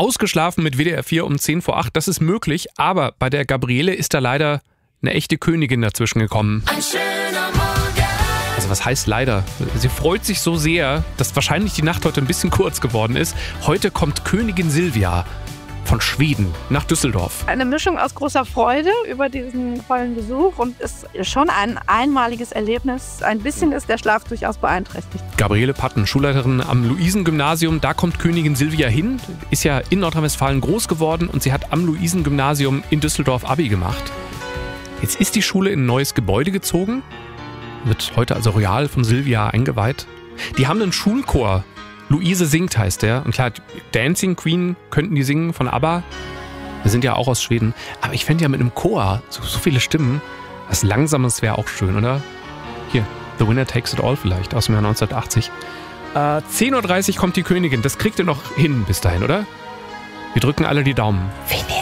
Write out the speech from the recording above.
ausgeschlafen mit WDR 4 um 10 vor 8. Das ist möglich, aber bei der Gabriele ist da leider eine echte Königin dazwischen gekommen. Ein schöner Morgen. Also was heißt leider? Sie freut sich so sehr, dass wahrscheinlich die Nacht heute ein bisschen kurz geworden ist. Heute kommt Königin Silvia von Schweden nach Düsseldorf. Eine Mischung aus großer Freude über diesen tollen Besuch und ist schon ein einmaliges Erlebnis. Ein bisschen ist der Schlaf durchaus beeinträchtigt. Gabriele Patten, Schulleiterin am Luisengymnasium, da kommt Königin Silvia hin, ist ja in Nordrhein-Westfalen groß geworden und sie hat am Luisengymnasium in Düsseldorf Abi gemacht. Jetzt ist die Schule in ein neues Gebäude gezogen, wird heute also royal von Silvia eingeweiht. Die haben einen Schulchor. Luise singt heißt der. Und klar, Dancing Queen könnten die singen von ABBA. Wir sind ja auch aus Schweden. Aber ich fände ja mit einem Chor so viele Stimmen. Was Langsames wäre auch schön, oder? Hier, The Winner Takes It All vielleicht aus dem Jahr 1980. 10.30 Uhr kommt die Königin. Das kriegt ihr noch hin bis dahin, oder? Wir drücken alle die Daumen. WDR